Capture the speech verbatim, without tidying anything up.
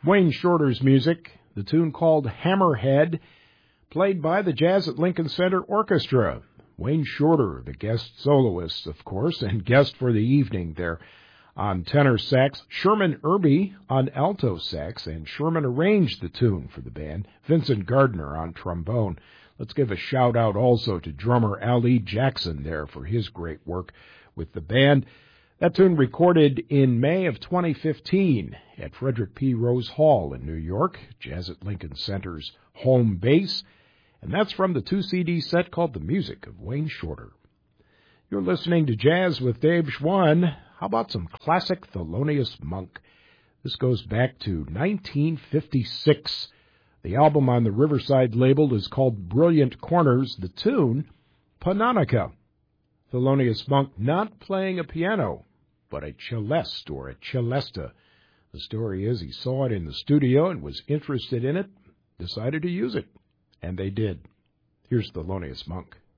Wayne Shorter's music, the tune called Hammerhead, played by the Jazz at Lincoln Center Orchestra. Wayne Shorter, the guest soloist, of course, and guest for the evening there on tenor sax. Sherman Irby on alto sax, and Sherman arranged the tune for the band. Vincent Gardner on trombone. Let's give a shout-out also to drummer Ali Jackson there for his great work with the band. That tune recorded in May of twenty fifteen at Frederick P. Rose Hall in New York, Jazz at Lincoln Center's home base. And that's from the two C D set called The Music of Wayne Shorter. You're listening to Jazz with Dave Schwann. How about some classic Thelonious Monk? This goes back to nineteen fifty-six. The album on the Riverside label is called Brilliant Corners. The tune, Panonica. Thelonious Monk not playing a piano, but a celeste or a celesta. The story is he saw it in the studio and was interested in it, decided to use it, and they did. Here's Thelonious Monk.